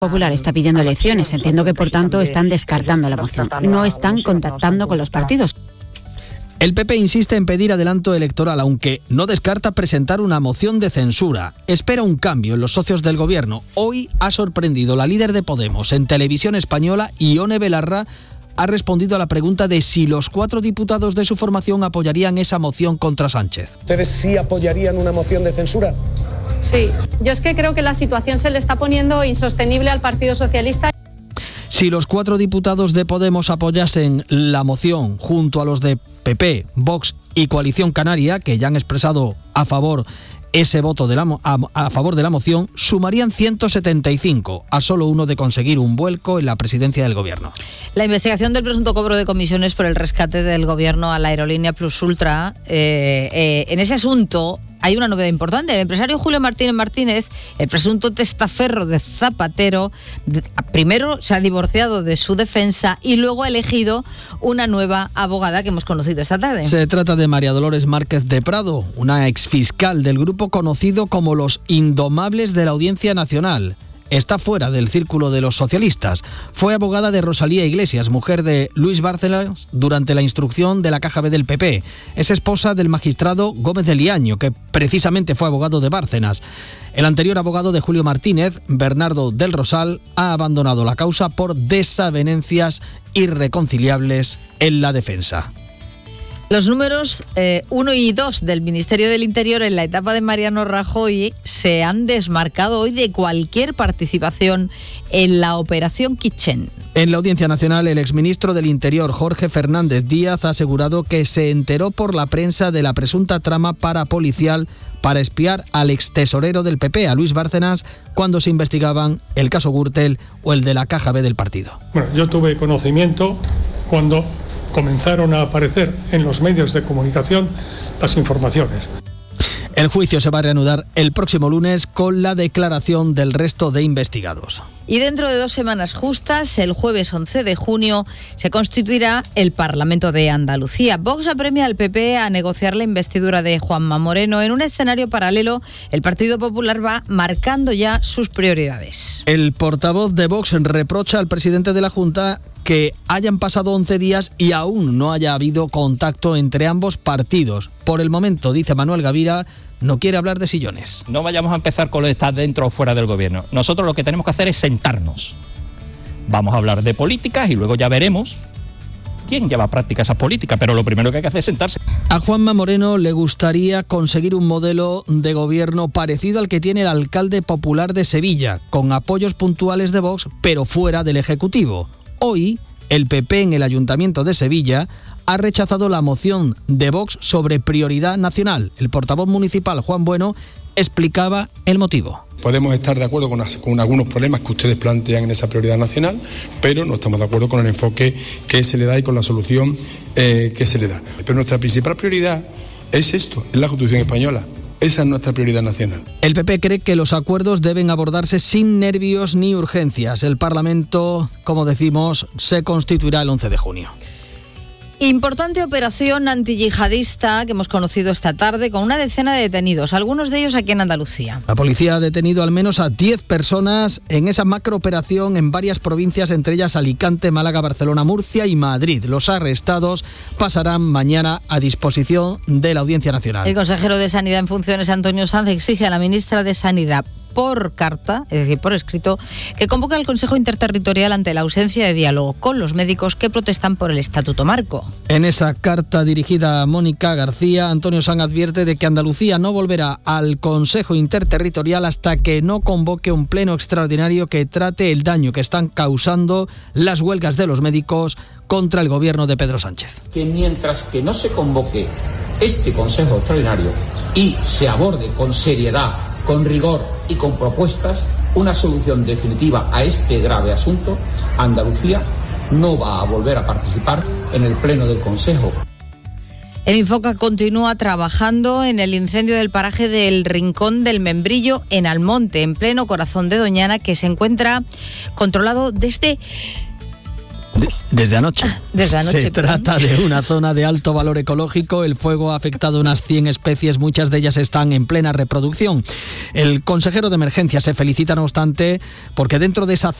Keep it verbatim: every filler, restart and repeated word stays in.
Popular está pidiendo elecciones. Entiendo que, por tanto, están descartando la moción. No están contactando con los partidos. El P P insiste en pedir adelanto electoral, aunque no descarta presentar una moción de censura. Espera un cambio en los socios del gobierno. Hoy ha sorprendido la líder de Podemos en Televisión Española, Ione Belarra, ha respondido a la pregunta de si los cuatro diputados de su formación apoyarían esa moción contra Sánchez. ¿Ustedes sí apoyarían una moción de censura? Sí, yo es que creo que la situación se le está poniendo insostenible al Partido Socialista. Si los cuatro diputados de Podemos apoyasen la moción junto a los de P P, Vox y Coalición Canaria, que ya han expresado a favor ese voto de la, a, a favor de la moción, sumarían ciento setenta y cinco, a solo uno de conseguir un vuelco en la presidencia del gobierno. La investigación del presunto cobro de comisiones por el rescate del gobierno a la aerolínea Plus Ultra, eh, eh, en ese asunto hay una novedad importante. El empresario Julio Martínez Martínez, el presunto testaferro de Zapatero, de, primero se ha divorciado de su defensa y luego ha elegido una nueva abogada que hemos conocido esta tarde. Se trata de María Dolores Márquez de Prado, una exfiscal del grupo conocido como los Indomables de la Audiencia Nacional. Está fuera del círculo de los socialistas. Fue abogada de Rosalía Iglesias, mujer de Luis Bárcenas, durante la instrucción de la Caja B del P P. Es esposa del magistrado Gómez de Liaño, que precisamente fue abogado de Bárcenas. El anterior abogado de Julio Martínez, Bernardo del Rosal, ha abandonado la causa por desavenencias irreconciliables en la defensa. Los números uno y dos del Ministerio del Interior en la etapa de Mariano Rajoy se han desmarcado hoy de cualquier participación en la Operación Kitchen. En la Audiencia Nacional, el exministro del Interior, Jorge Fernández Díaz, ha asegurado que se enteró por la prensa de la presunta trama parapolicial para espiar al extesorero del P P, a Luis Bárcenas, cuando se investigaban el caso Gürtel o el de la Caja B del partido. Bueno, yo tuve conocimiento cuando comenzaron a aparecer en los medios de comunicación las informaciones. El juicio se va a reanudar el próximo lunes con la declaración del resto de investigados. Y dentro de dos semanas justas, el jueves once de junio, se constituirá el Parlamento de Andalucía. Vox apremia al P P a negociar la investidura de Juanma Moreno. En un escenario paralelo, el Partido Popular va marcando ya sus prioridades. El portavoz de Vox reprocha al presidente de la Junta que hayan pasado once días y aún no haya habido contacto entre ambos partidos. Por el momento, dice Manuel Gavira, no quiere hablar de sillones. No vayamos a empezar con lo de estar dentro o fuera del gobierno. Nosotros lo que tenemos que hacer es sentarnos. Vamos a hablar de políticas y luego ya veremos quién lleva a práctica esas políticas, pero lo primero que hay que hacer es sentarse. A Juanma Moreno le gustaría conseguir un modelo de gobierno parecido al que tiene el alcalde popular de Sevilla, con apoyos puntuales de Vox, pero fuera del Ejecutivo. Hoy, el P P en el Ayuntamiento de Sevilla ha rechazado la moción de Vox sobre prioridad nacional. El portavoz municipal, Juan Bueno, explicaba el motivo. Podemos estar de acuerdo con, con algunos problemas que ustedes plantean en esa prioridad nacional, pero no estamos de acuerdo con el enfoque que se le da y con la solución eh, que se le da. Pero nuestra principal prioridad es esto, es la Constitución española. Esa es nuestra prioridad nacional. El P P cree que los acuerdos deben abordarse sin nervios ni urgencias. El Parlamento, como decimos, se constituirá el once de junio. Importante operación antiyihadista que hemos conocido esta tarde con una decena de detenidos, algunos de ellos aquí en Andalucía. La policía ha detenido al menos a diez personas en esa macrooperación en varias provincias, entre ellas Alicante, Málaga, Barcelona, Murcia y Madrid. Los arrestados pasarán mañana a disposición de la Audiencia Nacional. El consejero de Sanidad en funciones, Antonio Sanz, exige a la ministra de Sanidad por carta, es decir, por escrito, que convoque al Consejo Interterritorial ante la ausencia de diálogo con los médicos que protestan por el Estatuto Marco. En esa carta dirigida a Mónica García, Antonio Sanz advierte de que Andalucía no volverá al Consejo Interterritorial hasta que no convoque un pleno extraordinario que trate el daño que están causando las huelgas de los médicos contra el gobierno de Pedro Sánchez. Que mientras que no se convoque este Consejo Extraordinario y se aborde con seriedad, con rigor y con propuestas una solución definitiva a este grave asunto, Andalucía no va a volver a participar en el pleno del Consejo. El Infoca continúa trabajando en el incendio del paraje del Rincón del Membrillo en Almonte, en pleno corazón de Doñana, que se encuentra controlado desde De, desde anoche. Desde anoche. Se trata de una zona de alto valor ecológico. El fuego ha afectado a unas cien especies, muchas de ellas están en plena reproducción. El consejero de emergencia se felicita, no obstante, porque dentro de esa